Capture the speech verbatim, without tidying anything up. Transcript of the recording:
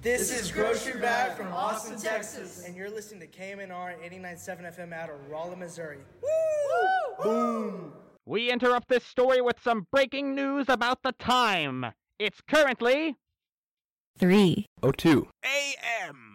This, this is Grocery Bag from Austin, Texas. And you're listening to K M N R eighty-nine point seven F M out of Rolla, Missouri. Woo! Boom! We interrupt this story with some breaking news about the time. It's currently three oh two A M